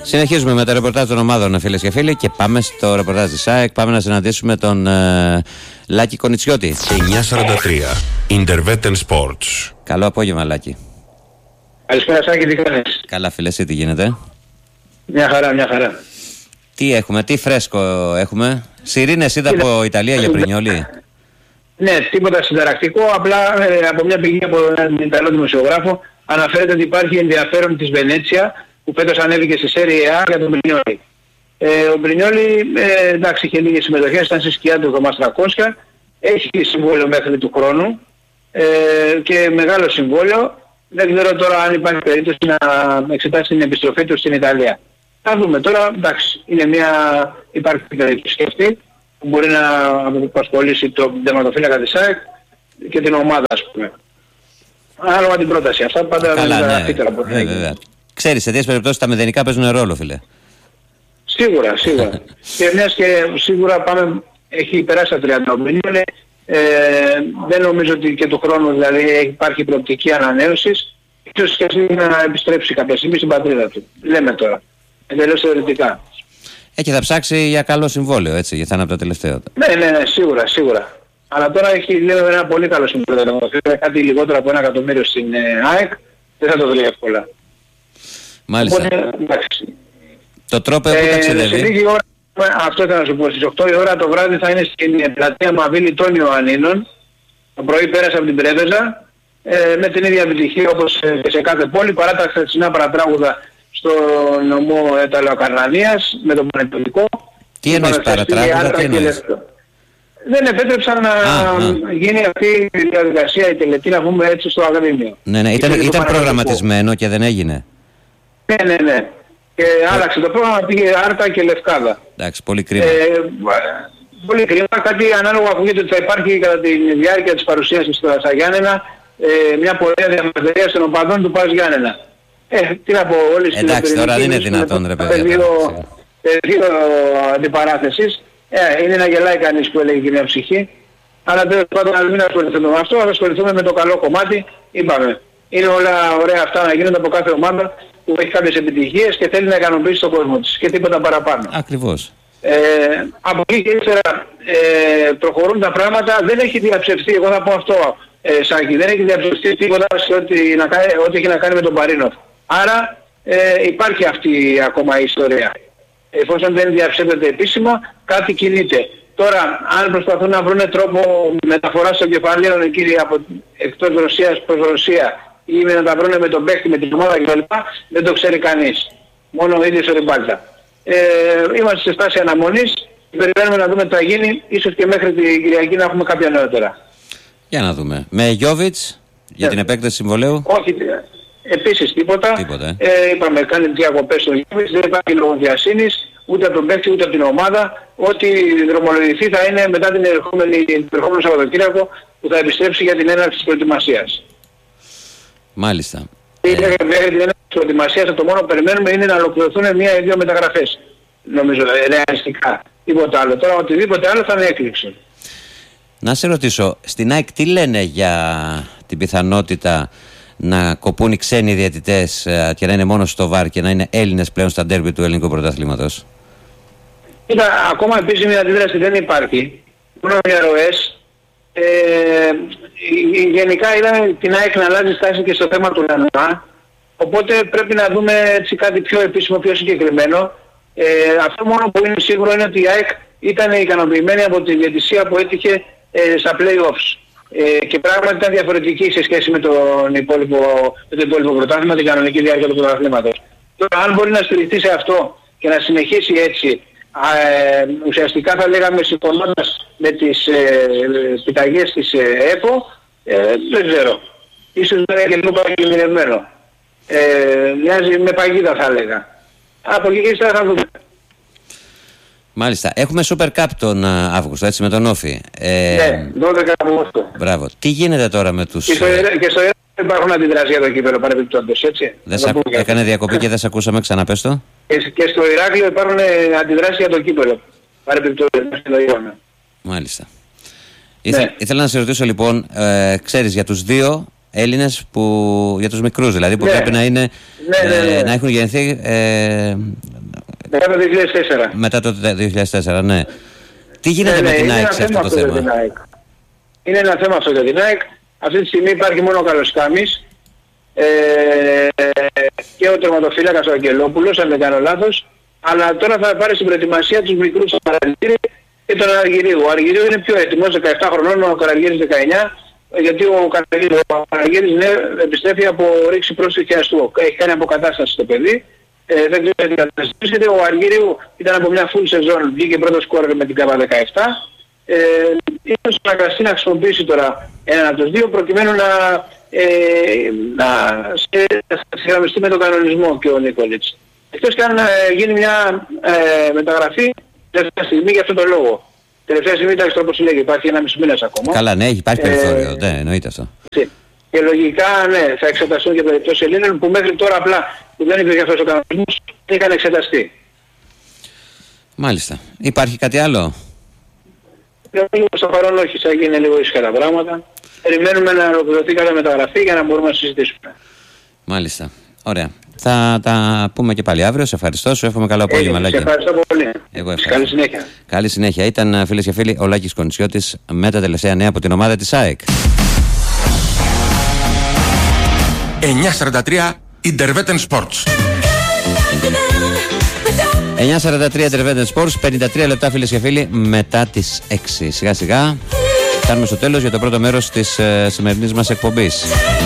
Συνεχίζουμε με το ρεπορτάζ των ομάδων, φίλες και φίλοι, και πάμε στο ρεπορτάζ της ΑΕΚ. Πάμε να συναντήσουμε τον Λάκη Κονιτσιώτη. 9:43 Intervetten Sports. Καλό απόγευμα, Λάκη. Καλησπέρα, Σάκη, τι κάνεις? Καλά, φίλε, εσύ τι γίνεται? Μια χαρά, μια χαρά. Τι έχουμε, τι φρέσκο έχουμε? Σιρήνες είδα από Ιταλία για Πρινιόλι. Ναι, τίποτα συνταρακτικό. Απλά από μια πηγή από έναν Ιταλό δημοσιογράφο αναφέρεται ότι υπάρχει ενδιαφέρον της Βενέτσια που φέτος ανέβηκε στη Serie A για τον Πρινιόλι. Ο Πρινιόλι, εντάξει, είχε λίγες συμμετοχές, ήταν στη σκιά του το Μαστρακόσια, έχει συμβόλαιο μέχρι του χρόνου και μεγάλο συμβόλαιο. Δεν ξέρω τώρα αν υπάρχει περίπτωση να εξετάσει την επιστροφή του στην Ιταλία. Θα δούμε τώρα, εντάξει, υπάρχει περίπτωση και αυτή που μπορεί να απασχολήσει τον τερματοφύλακα της ΑΕΚ και την ομάδα, ας πούμε. Ανάλογα την πρόταση. Αυτά πάντα καλά, δεν ναι, βέβαια. Ξέρεις, σε τέτοιες περιπτώσεις τα μηδενικά παίζουν ρόλο, φίλε. Σίγουρα, σίγουρα. Και μιας και σίγουρα έχει περάσει τα 30 μήνες, δεν νομίζω ότι και του χρόνου δηλαδή υπάρχει προοπτική ανανέωσης. Ίσως και αυτή να επιστρέψει κάποια στιγμή στην πατρίδα του. Λέμε τώρα. Εντελώς θεωρητικά. Και θα ψάξει για καλό συμβόλαιο, έτσι, γιατί θα είναι από το τελευταίο. Ναι, σίγουρα, σίγουρα. Αλλά τώρα έχει ένα πολύ καλό συμβόλαιο. Κάτι λιγότερο από 1 εκατομμύριο στην ΑΕΚ, δεν θα το βρει εύκολα. Μάλιστα. Οπότε, εντάξει. Το τρόπο που ταξιδεύει. Σε λίγη ώρα, αυτό ήθελα να σου πω, στις 8 η ώρα το βράδυ θα είναι στην πλατεία Μαβίλη των Ιωαννίνων. Το πρωί πέρασε από την Πρέβεζα, με την ίδια επιτυχία όπως και σε κάθε πόλη, παρά τα χθεσινά παρατράγουδα στο νομό Εταλαιοκαρνανίας με τον Πανετολικό. Τι εννοείς παρατράγουδα, τι εννοείς? Δεν επέτρεψαν να γίνει αυτή η διαδικασία, η τελετή, να πούμε έτσι, στο Αγρίνιο. Ναι, ήταν προγραμματισμένο και δεν έγινε. Ναι. Και άλλαξε το πρόγραμμα, πήγε Άρτα και Λευκάδα. Εντάξει, πολύ κρίμα. Πολύ κρίμα. Κάτι ανάλογο ακούγεται ότι θα υπάρχει κατά τη διάρκεια της παρουσίασης στα Γιάννενα μια πορεία διαμαρτυρίας των οπαδών του ΠΑΣ Γιάννενα. Τι να πω, όλες τις... Εντάξει, τώρα δεν είναι δυνατόν, ρε παιδιά. Δύο αντιπαράθεσεις. Είναι να γελάει κανείς που έλεγε και μια ψυχή. Αλλά τέλος πάντων, να μην ασχοληθούμε με αυτό, θα ασχοληθούμε με το καλό κομμάτι. Είπαμε, είναι όλα ωραία αυτά να γίνονται από κάθε ομάδα που έχει κάποιες επιτυχίες και θέλει να ικανοποιήσει τον κόσμο της και τίποτα παραπάνω. Ακριβώς. Από εκεί και ύστερα προχωρούν τα πράγματα. Δεν έχει διαψευστεί, εγώ θα πω αυτό, Σάκη, δεν έχει διαψευστεί τίποτα σε ό,τι έχει να κάνει με τον Παρίνοφ. Άρα υπάρχει αυτή ακόμα η ιστορία. Εφόσον δεν διαψεύδεται επίσημα, κάτι κινείται. Τώρα, αν προσπαθούν να βρουν τρόπο μεταφοράς των κεφαλαίων εκεί εκτός Ρωσίας προς Ρωσία ή να τα βρουν με τον παίκτη, με την ομάδα κλπ. Δεν το ξέρει κανείς. Μόνο ο ίδιος ο Ριμπάλτσα. Είμαστε σε στάση αναμονής. Περιμένουμε να δούμε τι θα γίνει. Ίσως και μέχρι την Κυριακή να έχουμε κάποια νεότερα. Για να δούμε. Με Γιόβιτς για την επέκταση συμβολαίου. Όχι, επίσης τίποτα. Είπαμε κάνει διακοπές στο Γιόβιτς. Δεν υπάρχει λογοδιασύνης ούτε από τον παίκτη ούτε από την ομάδα. Ό,τι δρομολογηθεί θα είναι μετά την ερχόμενο Σαββατοκύριακο που θα επιστρέψει για την έναρξη της προετοιμασίας. Μάλιστα. Μέχρι την έναρξη της προετοιμασίας το μόνο που περιμένουμε είναι να ολοκληρωθούν 1 ή 2 μεταγραφές. Νομίζω ρεαλιστικά. Τίποτα άλλο. Τώρα οτιδήποτε άλλο θα είναι έκπληξη. Να σε ρωτήσω, στην ΑΕΚ τι λένε για την πιθανότητα να κοπούν οι ξένοι διαιτητές και να είναι μόνο στο ΒΑΡ και να είναι Έλληνες πλέον στα ντέρμπι του ελληνικού πρωταθλήματος? Κοίτα, ακόμα επίσημη αντίδραση δεν υπάρχει. Μόνο διαρροές. Γενικά είδαμε την ΑΕΚ να αλλάζει στάση και στο θέμα του ΛΑΝΑ. Οπότε πρέπει να δούμε έτσι κάτι πιο επίσημο, πιο συγκεκριμένο. Αυτό μόνο που είναι σίγουρο είναι ότι η ΑΕΚ ήταν ικανοποιημένη από τη διαιτησία που έτυχε στα play-offs. Και πράγματι ήταν διαφορετική σε σχέση με το υπόλοιπο πρωτάθλημα, την κανονική διάρκεια του πρωταθλήματος. Τώρα αν μπορεί να στηριχθεί σε αυτό και να συνεχίσει έτσι, ουσιαστικά θα λέγαμε συμφωνώντας με τις επιταγές της ΕΠΟ, δεν ξέρω. Ίσως δεν είναι και λίγο παγιδευμένο. Μοιάζει με παγίδα θα έλεγα. Από εκεί και ύστερα θα δούμε. Μάλιστα. Έχουμε Super Cup τον Αύγουστο, έτσι, με τον Όφη. Ναι, 12 Αυγούστου. Μπράβο. Τι γίνεται τώρα με τους... Και στο Ηράκλειο υπάρχουν αντιδράσεις για το κύπελλο παρεμπιπτόντως, έτσι. Έκανε διακοπή και δεν σε ακούσαμε, ξαναπες το. Και στο Ηράκλειο υπάρχουν αντιδράσεις για το κύπελλο παρεμπιπτόντως. Μάλιστα. Ήθελα να σε ρωτήσω λοιπόν, ξέρεις για τους δύο Έλληνες για τους μικρούς δηλαδή που πρέπει να είναι να έχουν γεννηθεί Μετά το 2004. Μετά το 2004, ναι. Τι γίνεται με την ΑΕΚ σε αυτό το θέμα? Είναι ένα θέμα αυτό για την ΑΕΚ. Αυτή τη στιγμή υπάρχει μόνο ο Καλοσκάμης και ο τερματοφύλακας ο Αγγελόπουλος, αν δεν κάνω λάθος. Αλλά τώρα θα πάρει στην προετοιμασία τους μικρούς Καραργύρη και τον Αργυρίου. Ο Αργυρίου είναι πιο έτοιμος, 17 χρονών, ο Καραργύρης 19. Γιατί ο Καραργύρης επιστρέφει από ρήξη πρόσφυγης χιαστού. Έχει κάνει αποκατάσταση στο παιδί. Δεν ξέρω τι καταστήσεις, γιατί ο Αργύριου ήταν από μια full σεζόν, βγήκε πρώτο σκόρερ με την ΚΑΠΑ 17. Ίσως αναγκαστεί να χρησιμοποιήσει τώρα έναν από τους δύο προκειμένου να συγγραμμιστεί με τον κανονισμό και ο Νίκολιτς. Εκτός και αν γίνει μια μεταγραφή τελευταία στιγμή για αυτόν τον λόγο. Τελευταία στιγμή, εντάξει, όπως λέγει, υπάρχει 1,5 μήνας ακόμα. Καλά, ναι, υπάρχει περιθώριο, ναι, εννοείται αυτό. Και λογικά, ναι, θα εξεταστούν και περιπτώσεις Ελλήνων που μέχρι τώρα απλά που δεν υπήρχε αυτός ο κανονισμός είχαν εξεταστεί. Μάλιστα. Υπάρχει κάτι άλλο? Στο παρόν όχι, θα γίνει λίγο ήσυχα τα πράγματα. Περιμένουμε να ολοκληρωθεί cada μεταγραφή για να μπορούμε να συζητήσουμε. Μάλιστα. Ωραία. Θα τα πούμε και πάλι αύριο. Σε ευχαριστώ. Σου εύχομαι καλό απόγευμα, Λάκη. Σε ευχαριστώ πολύ. Εγώ ευχαριστώ. Καλή συνέχεια. Καλή συνέχεια. Ήταν, φίλες και φίλοι, ο Λάκης Κοντσιώτης με τα τελευταία νέα από την ομάδα της ΑΕΚ. 9:43 Intervetten Sports. 9:43 Intervetten Sports. 53 λεπτά, φίλες και φίλοι, μετά τις 6. Σιγά σιγά φτάνουμε στο τέλος για το πρώτο μέρος της σημερινής μας εκπομπής.